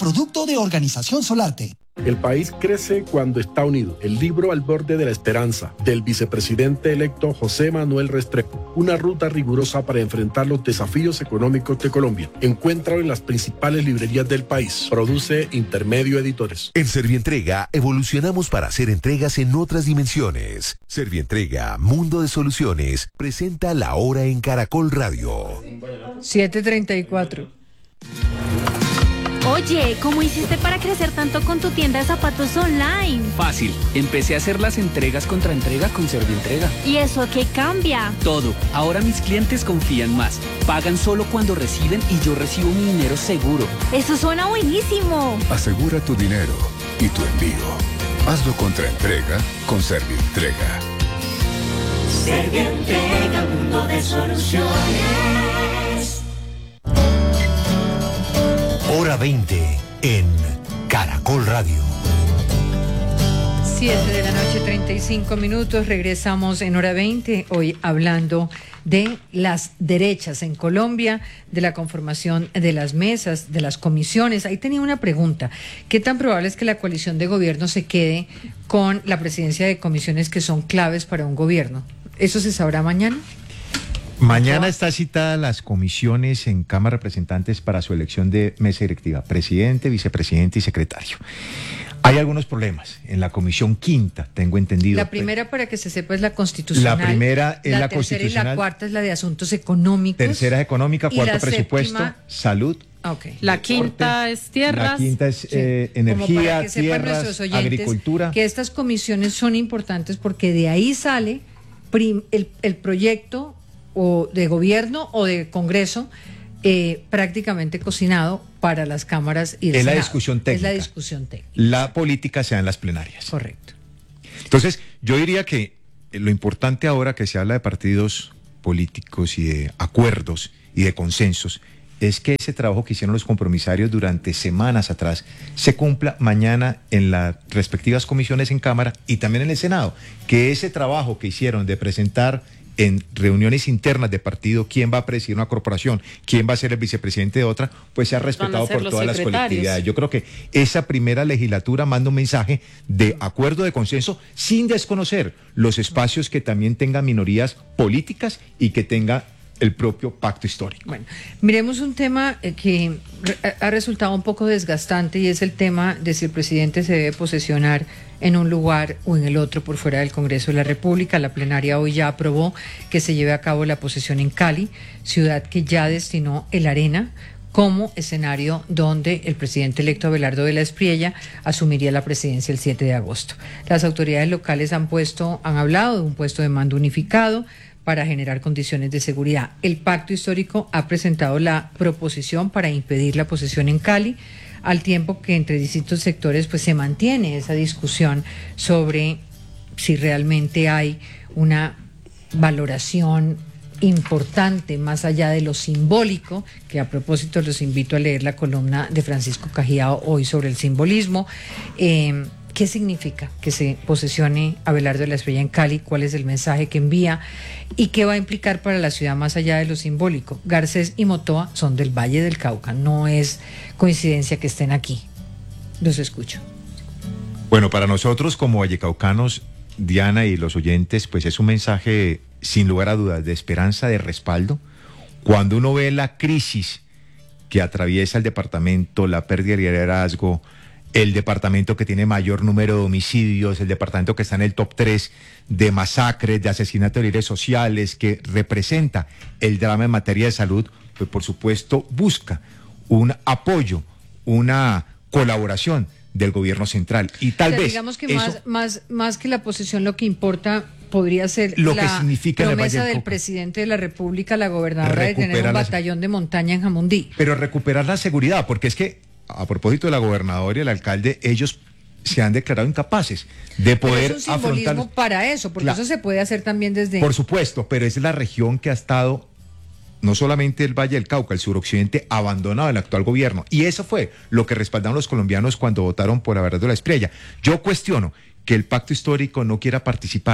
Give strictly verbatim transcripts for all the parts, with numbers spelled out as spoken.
producto de Organización Solarte. El país crece cuando está unido. El libro Al borde de la esperanza, del vicepresidente electo José Manuel Restrepo. Una ruta rigurosa para enfrentar los desafíos económicos de Colombia. Encuéntralo en las principales librerías del país. Produce Intermedio Editores. En Servientrega evolucionamos para hacer entregas en otras dimensiones. Servientrega, Mundo de Soluciones, presenta La Hora en Caracol Radio. siete treinta y cuatro. Oye, ¿cómo hiciste para crecer tanto con tu tienda de zapatos online? Fácil, empecé a hacer las entregas contra entrega con Servientrega. ¿Y eso qué cambia? Todo, ahora mis clientes confían más, pagan solo cuando reciben y yo recibo mi dinero seguro. Eso suena buenísimo. Asegura tu dinero y tu envío. Hazlo contra entrega con Servientrega. Servientrega, mundo de soluciones. Hora veinte en Caracol Radio. siete de la noche, treinta y cinco minutos. Regresamos en Hora veinte, hoy hablando de las derechas en Colombia, de la conformación de las mesas, de las comisiones. Ahí tenía una pregunta. ¿Qué tan probable es que la coalición de gobierno se quede con la presidencia de comisiones que son claves para un gobierno? ¿Eso se sabrá mañana? Mañana está citada las comisiones en Cámara de Representantes para su elección de mesa directiva, presidente, vicepresidente y secretario. Hay algunos problemas en la comisión quinta, tengo entendido. La primera, para que se sepa, es la constitucional. La primera es la, la constitucional. Y la cuarta es la de asuntos económicos. Tercera es económica, cuarto presupuesto, séptima... salud. Okay. La quinta es tierras. La quinta es sí. eh, energía, tierras, oyentes, agricultura. Que estas comisiones son importantes porque de ahí sale prim, el, el proyecto o de gobierno o de Congreso eh, prácticamente cocinado para las cámaras y el es Senado. la discusión técnica. Es la discusión técnica. La política se da en las plenarias. Correcto. Entonces, yo diría que lo importante ahora que se habla de partidos políticos y de acuerdos y de consensos es que ese trabajo que hicieron los compromisarios durante semanas atrás se cumpla mañana en las respectivas comisiones en Cámara y también en el Senado. Que ese trabajo que hicieron de presentar en reuniones internas de partido quién va a presidir una corporación, quién va a ser el vicepresidente de otra, pues sea respetado por todas las colectividades. Yo creo que esa primera legislatura manda un mensaje de acuerdo, de consenso, sin desconocer los espacios que también tengan minorías políticas y que tenga el propio pacto histórico. Bueno, miremos un tema que ha resultado un poco desgastante y es el tema de si el presidente se debe posesionar en un lugar o en el otro por fuera del Congreso de la República. La plenaria hoy ya aprobó que se lleve a cabo la posesión en Cali, ciudad que ya destinó el Arena como escenario donde el presidente electo Abelardo de la Espriella asumiría la presidencia el siete de agosto. Las autoridades locales han puesto, han hablado de un puesto de mando unificado para generar condiciones de seguridad. El pacto histórico ha presentado la proposición para impedir la posesión en Cali, al tiempo que entre distintos sectores pues se mantiene esa discusión sobre si realmente hay una valoración importante más allá de lo simbólico, que a propósito los invito a leer la columna de Francisco Cajiao hoy sobre el simbolismo. Eh, ¿Qué significa que se posesione Abelardo de la Espriella en Cali? ¿Cuál es el mensaje que envía? ¿Y qué va a implicar para la ciudad más allá de lo simbólico? Garcés y Motoa son del Valle del Cauca, no es coincidencia que estén aquí. Los escucho. Bueno, para nosotros como vallecaucanos, Diana y los oyentes, pues es un mensaje sin lugar a dudas de esperanza, de respaldo. Cuando uno ve la crisis que atraviesa el departamento, la pérdida de liderazgo, el departamento que tiene mayor número de homicidios, el departamento que está en el top tres de masacres, de asesinatos de líderes sociales, que representa el drama en materia de salud, pues por supuesto busca un apoyo, una colaboración del gobierno central. Y tal o sea, vez digamos que eso, más, más, más que la posesión, lo que importa podría ser lo la que significa promesa del Cauca. Presidente de la República, la gobernadora, de tener un batallón de montaña en Jamundí. Pero recuperar la seguridad, porque es que a propósito de la gobernadora y el alcalde, ellos se han declarado incapaces de poder pero es un simbolismo afrontar para eso, porque la, eso se puede hacer también desde... Por supuesto, pero es la región que ha estado, no solamente el Valle del Cauca, el suroccidente, abandonado del actual gobierno. Y eso fue lo que respaldaron los colombianos cuando votaron por Abelardo de la Espriella. Yo cuestiono que el pacto histórico no quiera participar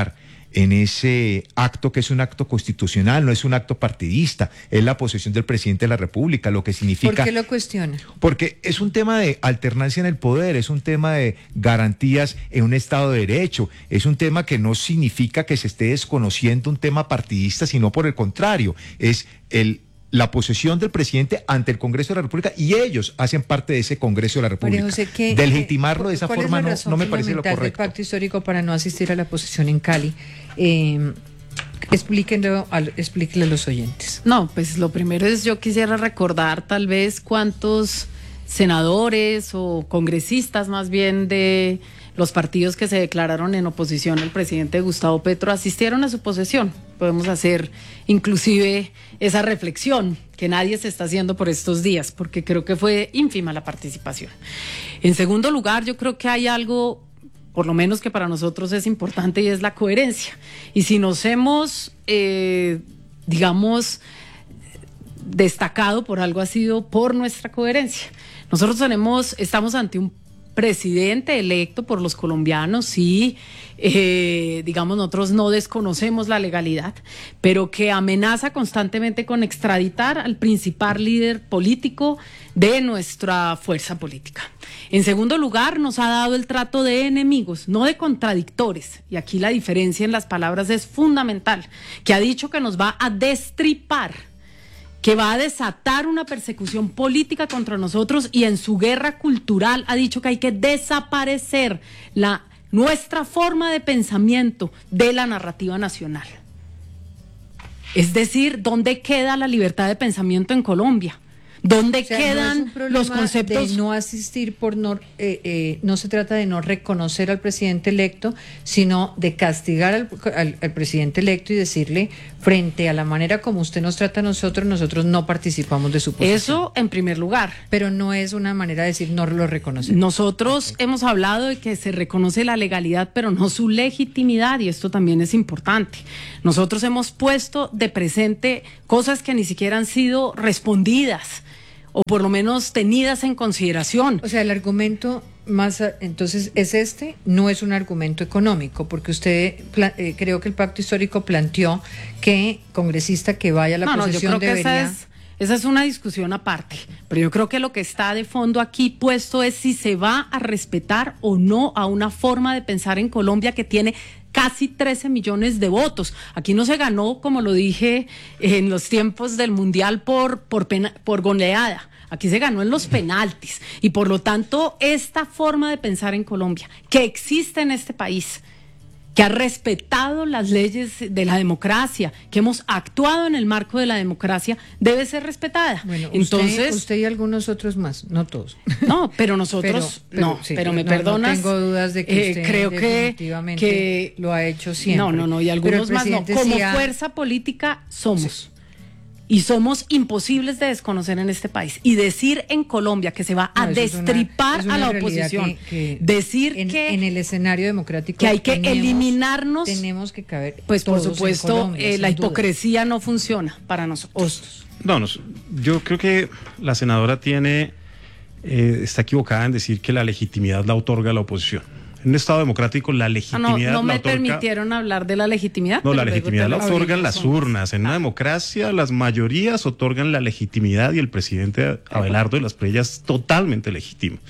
en ese acto que es un acto constitucional, no es un acto partidista, es la posesión del presidente de la República, lo que significa... ¿Por qué lo cuestiona? Porque es un tema de alternancia en el poder, es un tema de garantías en un Estado de Derecho, es un tema que no significa que se esté desconociendo un tema partidista, sino por el contrario, es el... la posesión del presidente ante el Congreso de la República y ellos hacen parte de ese Congreso de la República. José, ¿qué, de legitimarlo de esa ¿cuál forma es la no, razón no me parece lo fundamental correcto. del pacto histórico para no asistir a la posesión en Cali? Eh, explíquenlo, al, explíquenlo a los oyentes. No, pues lo primero es yo quisiera recordar tal vez cuántos senadores o congresistas más bien de los partidos que se declararon en oposición al presidente Gustavo Petro asistieron a su posesión. Podemos hacer inclusive esa reflexión que nadie se está haciendo por estos días, porque creo que fue ínfima la participación. En segundo lugar, yo creo que hay algo, por lo menos que para nosotros es importante, y es la coherencia. Y si nos hemos, eh, digamos, destacado por algo, ha sido por nuestra coherencia. Nosotros tenemos, estamos ante un presidente electo por los colombianos, sí, eh, digamos, nosotros no desconocemos la legalidad, pero que amenaza constantemente con extraditar al principal líder político de nuestra fuerza política. En segundo lugar, nos ha dado el trato de enemigos, no de contradictores, y aquí la diferencia en las palabras es fundamental, que ha dicho que nos va a destripar, que va a desatar una persecución política contra nosotros, y en su guerra cultural ha dicho que hay que desaparecer la, nuestra forma de pensamiento de la narrativa nacional. Es decir, ¿dónde queda la libertad de pensamiento en Colombia? ¿Dónde o sea, quedan no los conceptos? De no asistir por no, eh, eh, no se trata de no reconocer al presidente electo, sino de castigar al, al, al presidente electo y decirle, frente a la manera como usted nos trata a nosotros, nosotros no participamos de su posición. Eso en primer lugar. Pero no es una manera de decir no lo reconocemos. Nosotros okay. hemos hablado de que se reconoce la legalidad, pero no su legitimidad, y esto también es importante. Nosotros hemos puesto de presente cosas que ni siquiera han sido respondidas, o por lo menos tenidas en consideración. O sea, el argumento más, entonces, es este, no es un argumento económico, porque usted, eh, creo que el pacto histórico planteó que congresista que vaya a la no, posesión no, yo creo debería... que esa es, esa es una discusión aparte, pero yo creo que lo que está de fondo aquí puesto es si se va a respetar o no a una forma de pensar en Colombia que tiene casi trece millones de votos. Aquí no se ganó, como lo dije, en los tiempos del Mundial por, por, pena, por goleada. Aquí se ganó en los penaltis. Y por lo tanto, esta forma de pensar en Colombia, que existe en este país, que ha respetado las leyes de la democracia, que hemos actuado en el marco de la democracia, debe ser respetada. Bueno, entonces usted, usted y algunos otros más, no todos. No, pero nosotros, pero, pero, no, sí, pero me no, perdonas. No tengo dudas de que usted eh, creo definitivamente que, que lo ha hecho siempre. No, no, no, y algunos más no. Como sí ha... fuerza política somos. Sí. Y somos imposibles de desconocer en este país. Y decir en Colombia que se va no, a destripar una, a la oposición, que, que decir en, que en el escenario democrático que hay que tenemos, eliminarnos, tenemos que caber. Pues por supuesto, Colombia, eh, la hipocresía duda. no funciona para nosotros. No, no, yo creo que la senadora tiene eh, está equivocada en decir que la legitimidad la otorga la oposición. En un Estado democrático la legitimidad no, no, no la me otorga... permitieron hablar de la legitimidad. No, la legitimidad la otorgan las urnas. En una democracia las mayorías otorgan la legitimidad y el presidente Abelardo de las Prellas es totalmente legítimo.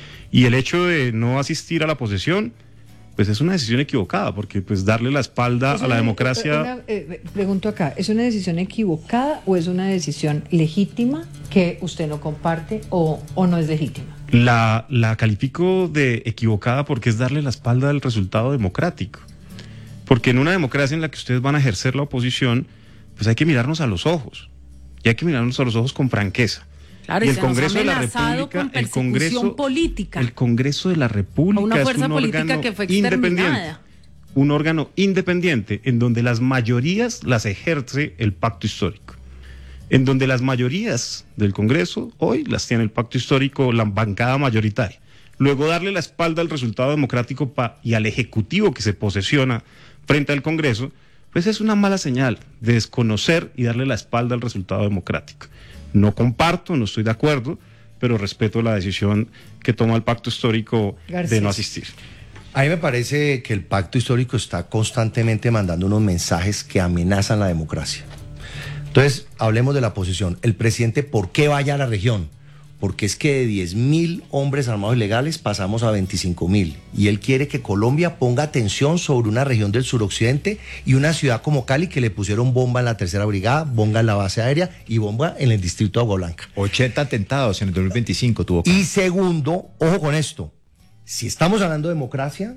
Y el hecho de no asistir a la posesión, pues es una decisión equivocada, porque pues darle la espalda a la democracia... Una, eh, pregunto acá, ¿es una decisión equivocada o es una decisión legítima que usted no comparte o, o no es legítima? La, la califico de equivocada porque es darle la espalda al resultado democrático. Porque en una democracia en la que ustedes van a ejercer la oposición, pues hay que mirarnos a los ojos. Y hay que mirarnos a los ojos con franqueza. Claro, y y el se Congreso nos ha de la amenazado República, con el Congreso política. El Congreso de la República una fuerza es un política órgano que fue independiente. Un órgano independiente en donde las mayorías las ejerce el pacto histórico. En donde las mayorías del Congreso hoy las tiene el pacto histórico, la bancada mayoritaria. Luego darle la espalda al resultado democrático pa, y al Ejecutivo que se posesiona frente al Congreso, pues es una mala señal de desconocer y darle la espalda al resultado democrático. No comparto, no estoy de acuerdo, pero respeto la decisión que toma el pacto histórico Garcés. De no asistir. A mí me parece que el pacto histórico está constantemente mandando unos mensajes que amenazan la democracia. Entonces, hablemos de la posición. El presidente, ¿por qué vaya a la región? Porque es que de diez mil hombres armados ilegales pasamos a veinticinco mil. Y él quiere que Colombia ponga atención sobre una región del suroccidente y una ciudad como Cali que le pusieron bomba en la tercera brigada, bomba en la base aérea y bomba en el distrito de Agua Blanca. ochenta atentados en el dos mil veinticinco tuvo. Y segundo, ojo con esto, si estamos hablando de democracia,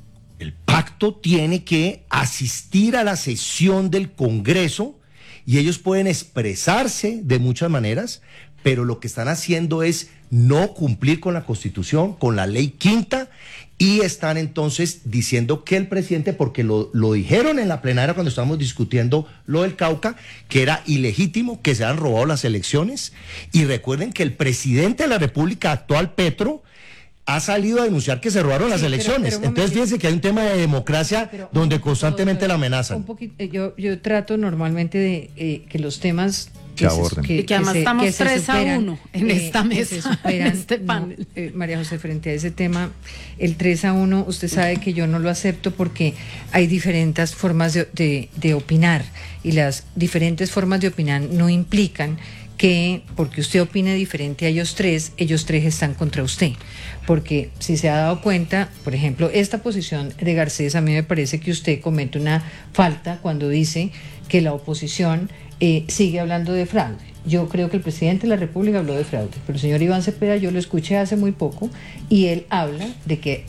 el pacto tiene que asistir a la sesión del Congreso y ellos pueden expresarse de muchas maneras, pero lo que están haciendo es no cumplir con la Constitución, con la ley quinta, y están entonces diciendo que el presidente, porque lo, lo dijeron en la plenaria cuando estábamos discutiendo lo del Cauca, que era ilegítimo, que se han robado las elecciones, y recuerden que el presidente de la República actual, Petro, ha salido a denunciar que se robaron sí, las pero, elecciones. Pero Entonces fíjense que hay un tema de democracia pero, donde constantemente pero, la amenazan. Un poquito, yo, yo trato normalmente de que, que los temas que aborden. Que, que, que además se, estamos que tres a uno en eh, esta mesa, superan, en este panel. No, eh, María José, frente a ese tema, el tres a uno, usted sabe que yo no lo acepto porque hay diferentes formas de, de, de opinar y las diferentes formas de opinar no implican que porque usted opine diferente a ellos tres, ellos tres están contra usted. Porque si se ha dado cuenta, por ejemplo, esta posición de Garcés, a mí me parece que usted comete una falta cuando dice que la oposición eh, sigue hablando de fraude. Yo creo que el presidente de la República habló de fraude, pero el señor Iván Cepeda yo lo escuché hace muy poco y él habla de que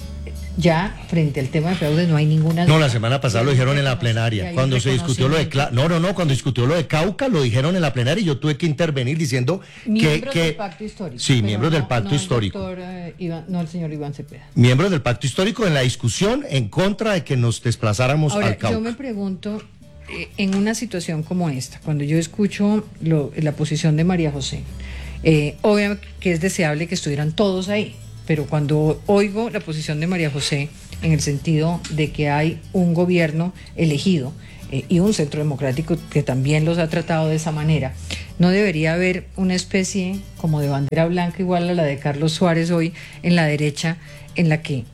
ya frente al tema de fraude no hay ninguna... No, la semana pasada lo dijeron en la plenaria, cuando se discutió lo de... Cla no, no, no, cuando discutió lo de Cauca, lo dijeron en la plenaria y yo tuve que intervenir diciendo miembros que... que del pacto histórico. Sí, miembros no, del pacto no histórico. El doctor, eh, Iván, no el señor Iván Cepeda. Miembros del pacto histórico en la discusión en contra de que nos desplazáramos Ahora, al Cauca. Yo me pregunto, eh, en una situación como esta, cuando yo escucho lo, la posición de María José, eh, obviamente que es deseable que estuvieran todos ahí, pero cuando oigo la posición de María José en el sentido de que hay un gobierno elegido eh, y un centro democrático que también los ha tratado de esa manera, ¿no debería haber una especie como de bandera blanca igual a la de Carlos Suárez hoy en la derecha, en la que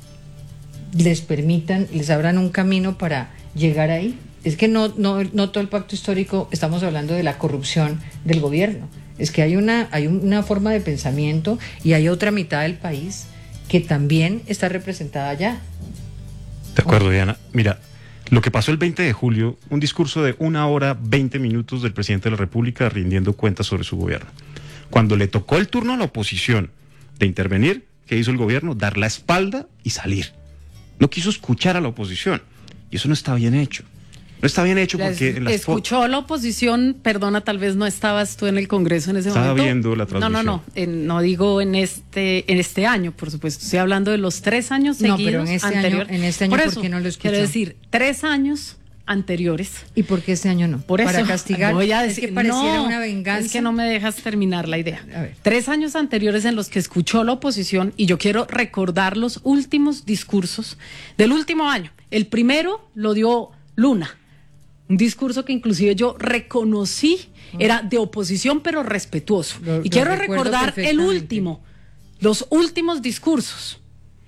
les permitan, les abran un camino para llegar ahí? Es que no, no, no todo el pacto histórico, estamos hablando de la corrupción del gobierno. Es que hay una, hay una forma de pensamiento y hay otra mitad del país que también está representada allá. De acuerdo, Diana. Mira, lo que pasó el veinte de julio, un discurso de una hora, veinte minutos del presidente de la República rindiendo cuentas sobre su gobierno. Cuando le tocó el turno a la oposición de intervenir, ¿qué hizo el gobierno? Dar la espalda y salir. No quiso escuchar a la oposición. Y eso no está bien hecho. No está bien hecho porque... En las escuchó a la oposición, perdona, tal vez no estabas tú en el Congreso en ese Estaba momento. Estaba viendo la transmisión. No, no, no, en, no digo en este en este año, por supuesto. Estoy hablando de los tres años seguidos no, pero en este anterior. Año, en este año, por, ¿por eso, qué no lo escuchó? Quiero decir, tres años anteriores. ¿Y por qué este año no? Por eso, para castigar. Voy a decir, es que pareciera no, una venganza. Es que no me dejas terminar la idea. A ver. Tres años anteriores en los que escuchó la oposición, y yo quiero recordar los últimos discursos del último año. El primero lo dio Luna. Un discurso que inclusive yo reconocí, era de oposición pero respetuoso. Lo, y quiero recordar el último, los últimos discursos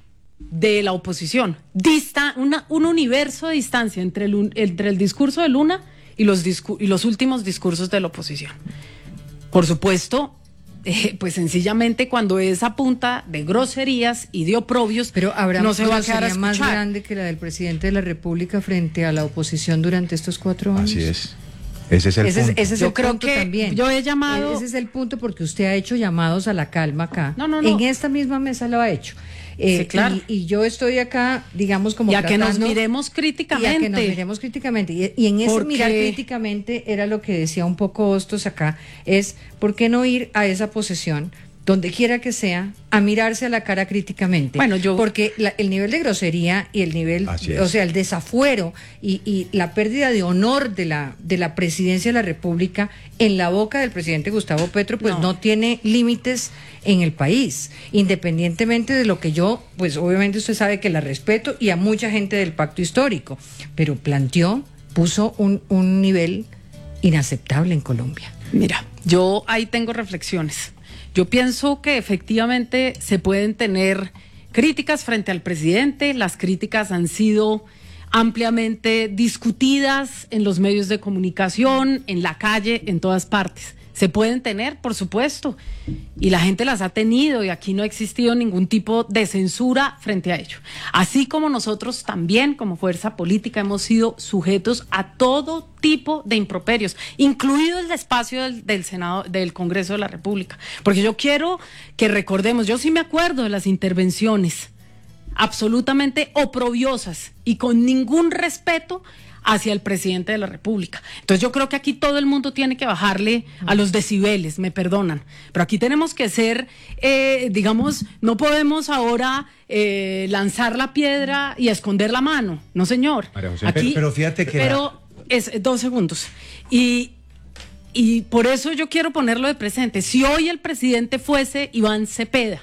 de la oposición. Dista, una, un universo de distancia entre el, entre el discurso de Luna y los, discu y los últimos discursos de la oposición. Por supuesto, eh, pues sencillamente cuando es a punta de groserías y de oprobios, pero habrá no se va a quedar a escuchar. Más grande que la del presidente de la República frente a la oposición durante estos cuatro años. Así es. Ese es el ese punto. Es, ese es yo el creo punto que también. Yo he llamado. Ese es el punto porque usted ha hecho llamados a la calma acá. No, no, no. En esta misma mesa lo ha hecho. Eh, sí, claro. y, y yo estoy acá, digamos, como y a tratando, que nos miremos críticamente. Y a que nos miremos críticamente. Y, y en ese Porque... mirar críticamente era lo que decía un poco Hostos acá, es ¿por qué no ir a esa posesión, donde quiera que sea, a mirarse a la cara críticamente? Bueno, yo... Porque la, el nivel de grosería y el nivel, o sea, el desafuero y, y la pérdida de honor de la, de la presidencia de la República en la boca del presidente Gustavo Petro, pues no, no tiene límites en el país, independientemente de lo que yo, pues obviamente usted sabe que la respeto y a mucha gente del pacto histórico, pero planteó, puso un, un nivel inaceptable en Colombia. Mira, yo ahí tengo reflexiones. Yo pienso que efectivamente se pueden tener críticas frente al presidente, las críticas han sido ampliamente discutidas en los medios de comunicación, en la calle, en todas partes. Se pueden tener, por supuesto, y la gente las ha tenido y aquí no ha existido ningún tipo de censura frente a ello. Así como nosotros también, como fuerza política, hemos sido sujetos a todo tipo de improperios, incluido el espacio del, del Senado, del Congreso de la República. Porque yo quiero que recordemos, yo sí me acuerdo de las intervenciones absolutamente oprobiosas y con ningún respeto hacia el presidente de la República. Entonces yo creo que aquí todo el mundo tiene que bajarle a los decibeles, me perdonan, pero aquí tenemos que ser, eh, digamos, no podemos ahora eh, lanzar la piedra y esconder la mano, no señor. José, aquí, pero, pero fíjate que... Pero la... es dos segundos. Y, y por eso yo quiero ponerlo de presente. Si hoy el presidente fuese Iván Cepeda,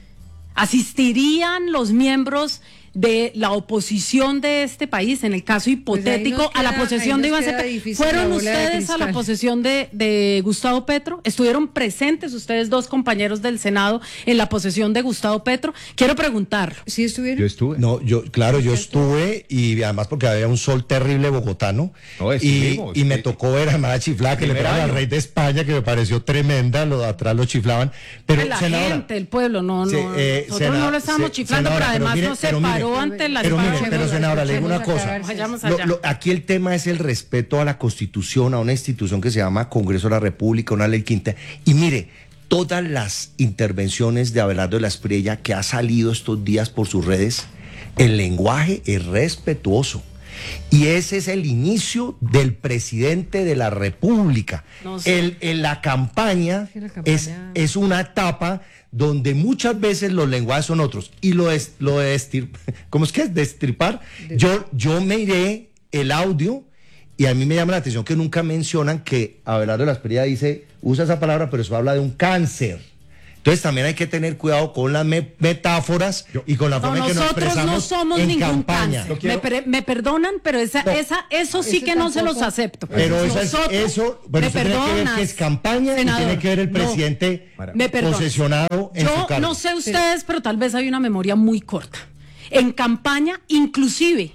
¿asistirían los miembros de la oposición de este país, en el caso hipotético, pues queda, a la posesión de Iván Cepeda? ¿Fueron ustedes a la posesión de, de Gustavo Petro? ¿Estuvieron presentes ustedes dos compañeros del Senado en la posesión de Gustavo Petro? Quiero preguntarlo. ¿Sí estuvieron? Yo estuve. No, yo, claro, yo estuve, y además porque había un sol terrible bogotano, no, y, y me tocó ver a Mara chiflada, que le pegaban al rey de España, que me pareció tremenda, lo de atrás lo chiflaban. Pero la senadora, gente, el pueblo, no, no, sí, eh, nosotros senadora, no lo estábamos se, chiflando, senadora, pero además pero mire, no se pero paró mire, ante la Pero mire, disparos. pero senadora, le digo una cosa. Lo, lo, aquí el tema es el respeto a la Constitución, a una institución que se llama Congreso de la República, una ley quinta. Y mire, todas las intervenciones de Abelardo de la Espriella que ha salido estos días por sus redes, el lenguaje es respetuoso. Y ese es el inicio del presidente de la República. No sé. el, el, la campaña, sí, la campaña... Es, es una etapa donde muchas veces los lenguajes son otros. Y lo es, lo de estirpar, ¿cómo es que es? Destripar. Yo, yo miré el audio y a mí me llama la atención que nunca mencionan que Abelardo de la Espriella dice, usa esa palabra, pero eso habla de un cáncer. Entonces también hay que tener cuidado con las me metáforas yo, y con la forma no, en que nos expresamos no somos en ningún campaña. Me, per me perdonan, pero esa, no, esa, eso sí que no se los acepto. Pero eso, es, eso bueno, me tiene que ver que es campaña, senador, y tiene que ver el presidente no, posesionado en yo su cargo. No sé ustedes, pero tal vez hay una memoria muy corta. En campaña, inclusive,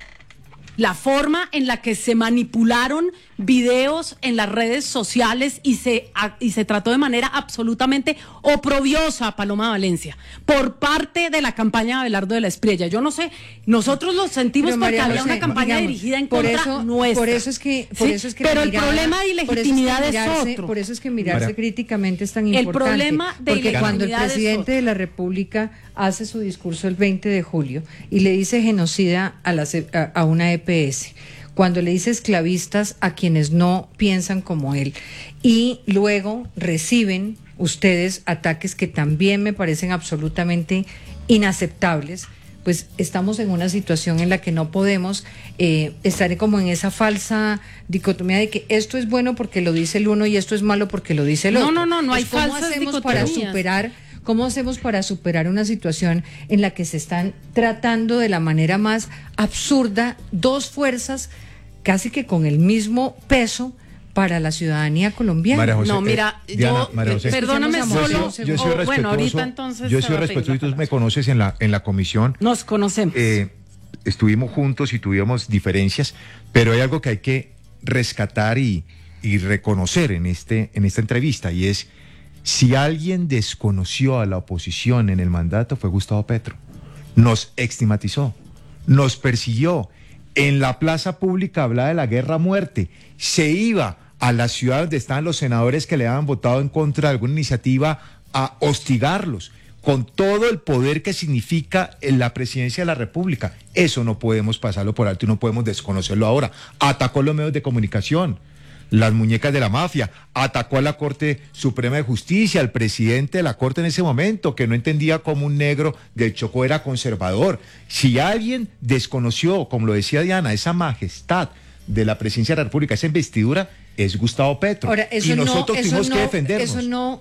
la forma en la que se manipularon videos en las redes sociales y se, a, y se trató de manera absolutamente oprobiosa a Paloma Valencia por parte de la campaña de Abelardo de la Espriella. Yo no sé, nosotros lo sentimos pero, porque María, había una campaña digamos, dirigida en contra eso, nuestra. Por eso es que, por ¿sí? eso es que pero mirada, el problema de ilegitimidad es, mirarse, es otro. Por eso es que mirarse María. críticamente es tan el importante. El problema de porque cuando el presidente de la República hace su discurso el veinte de julio y le dice genocida a, la, a, a una E P S, cuando le dice esclavistas a quienes no piensan como él, y luego reciben ustedes ataques que también me parecen absolutamente inaceptables, pues estamos en una situación en la que no podemos eh, estar como en esa falsa dicotomía de que esto es bueno porque lo dice el uno y esto es malo porque lo dice el otro. No, no, no, no hay pues, ¿cómo falsas hacemos dicotomías? para superar ¿Cómo hacemos para superar una situación en la que se están tratando de la manera más absurda dos fuerzas casi que con el mismo peso para la ciudadanía colombiana? José, no, mira, eh, Diana, yo, José, perdóname solo, yo, yo soy respetuoso, bueno, ahorita entonces yo soy respetuoso y tú me conoces en la, en la comisión. Nos conocemos. Eh, estuvimos juntos y tuvimos diferencias, pero hay algo que hay que rescatar y, y reconocer en, este, en esta entrevista, y es, si alguien desconoció a la oposición en el mandato fue Gustavo Petro. Nos estigmatizó, nos persiguió. En la plaza pública hablaba de la guerra a muerte. Se iba a la ciudad donde estaban los senadores que le habían votado en contra de alguna iniciativa a hostigarlos, con todo el poder que significa la presidencia de la República. Eso no podemos pasarlo por alto y no podemos desconocerlo ahora. Atacó los medios de comunicación, las muñecas de la mafia, atacó a la Corte Suprema de Justicia, al presidente de la Corte en ese momento, que no entendía cómo un negro del Chocó era conservador. Si alguien desconoció, como lo decía Diana, esa majestad de la presidencia de la República, esa investidura, es Gustavo Petro. Ahora, eso y nosotros no, tuvimos no, que defendernos. Eso no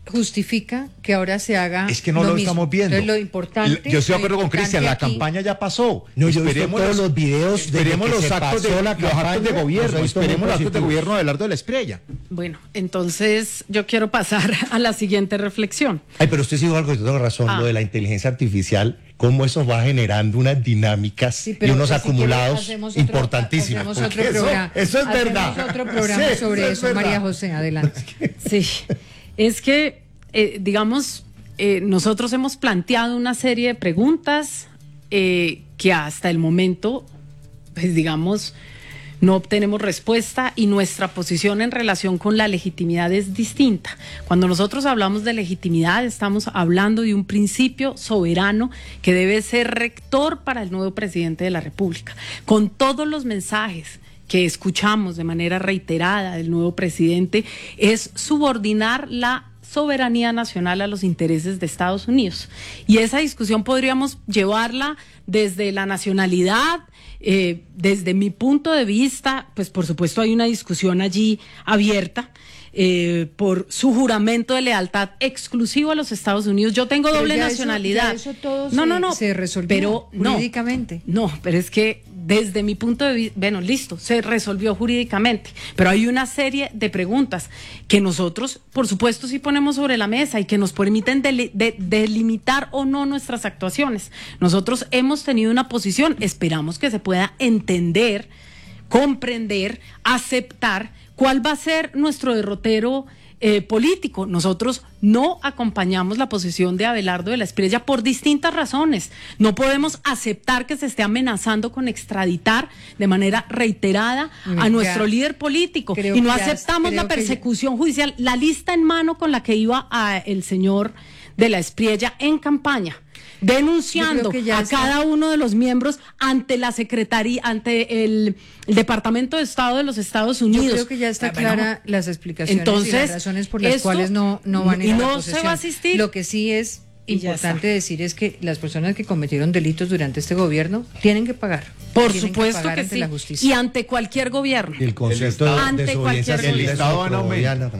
justifica que ahora se haga. Es que no lo, lo estamos viendo. Entonces, lo importante. Yo estoy de acuerdo con Cristian, la aquí, campaña ya pasó. No, yo esperemos todos los videos de esperemos los actos de, la los actos de gobierno, esperemos los actos de gobierno de Abelardo de la Espriella. Bueno, entonces yo quiero pasar a la siguiente reflexión. Ay, pero usted sí dijo algo, yo tengo razón, ah. lo de la inteligencia artificial, cómo eso va generando unas dinámicas sí, y unos pues acumulados si otro, importantísimos. Otro eso, programa, eso es verdad. Otro programa sí, sobre eso, eso María José, adelante. Sí, es que, eh, digamos, eh, nosotros hemos planteado una serie de preguntas eh, que hasta el momento, pues digamos, no obtenemos respuesta y nuestra posición en relación con la legitimidad es distinta. Cuando nosotros hablamos de legitimidad, estamos hablando de un principio soberano que debe ser rector para el nuevo presidente de la República. Con todos los mensajes que escuchamos de manera reiterada del nuevo presidente, es subordinar la soberanía nacional a los intereses de Estados Unidos. Y esa discusión podríamos llevarla desde la nacionalidad. Eh, desde mi punto de vista, pues por supuesto hay una discusión allí abierta eh, por su juramento de lealtad exclusivo a los Estados Unidos. Yo tengo doble ya nacionalidad. Eso, ya eso todo no, se, no, no, se resolvió pero, jurídicamente. No, no, pero es que desde mi punto de vista, bueno, listo, se resolvió jurídicamente, pero hay una serie de preguntas que nosotros, por supuesto, sí ponemos sobre la mesa y que nos permiten de, de, delimitar o no nuestras actuaciones. Nosotros hemos tenido una posición, esperamos que se pueda entender, comprender, aceptar cuál va a ser nuestro derrotero Eh, político. Nosotros no acompañamos la posición de Abelardo de la Espriella por distintas razones. No podemos aceptar que se esté amenazando con extraditar de manera reiterada a nuestro líder político y no aceptamos la persecución judicial, la lista en mano con la que iba a el señor de la Espriella en campaña, denunciando a está... cada uno de los miembros ante la Secretaría, ante el, el Departamento de Estado de los Estados Unidos. Yo creo que ya está ah, clara bueno, las explicaciones entonces, y las razones por las esto, cuales no, no van a ir y a no la posesión. Se va a asistir. Lo que sí es importante decir es que las personas que cometieron delitos durante este gobierno tienen que pagar. Por tienen supuesto que, pagar que ante sí. la justicia. Y ante cualquier gobierno. Y el concepto de, ante de cualquier gobierno. El Estado van a aumentar.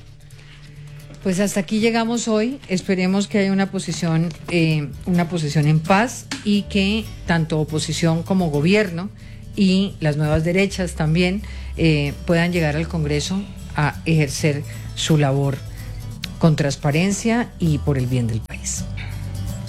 Pues hasta aquí llegamos hoy. Esperemos que haya una posición, eh, una posición en paz y que tanto oposición como gobierno y las nuevas derechas también eh, puedan llegar al Congreso a ejercer su labor con transparencia y por el bien del país.